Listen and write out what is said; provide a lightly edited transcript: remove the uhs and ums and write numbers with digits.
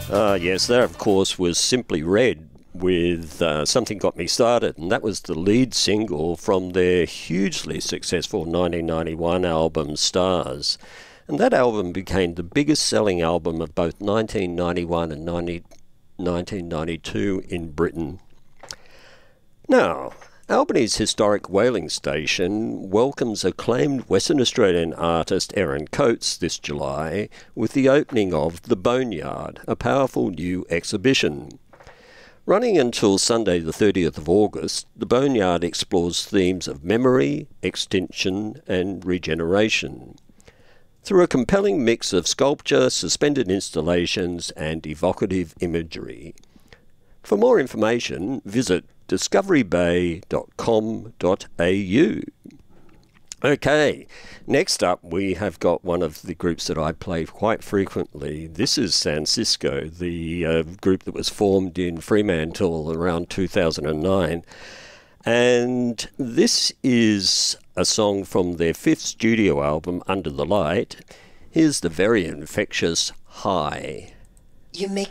Yes, that of course was Simply Red with Something Got Me Started, and that was the lead single from their hugely successful 1991 album Stars. And that album became the biggest selling album of both 1991 and 1992 in Britain. Now, Albany's historic whaling station welcomes acclaimed Western Australian artist Erin Coates this July with the opening of The Boneyard, a powerful new exhibition. Running until Sunday the 30th of August, The Boneyard explores themes of memory, extinction and regeneration through a compelling mix of sculpture, suspended installations and evocative imagery. For more information, visit discoverybay.com.au. Okay, next up we have got one of the groups that I play quite frequently. This is San Cisco, the group that was formed in Fremantle around 2009. And this is a song from their fifth studio album, Under the Light. Here's the very infectious High. You make